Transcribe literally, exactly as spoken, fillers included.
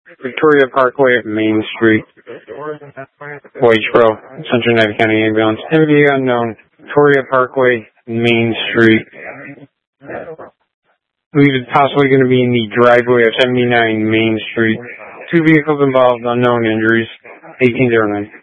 Victoria Parkway at Main Street, Whitesboro, Central United County Ambulance. M V unknown. Victoria Parkway, Main Street. I believe it's possibly going to be in the driveway of seventy-nine Main Street. Two vehicles involved, unknown injuries. eighteen oh nine.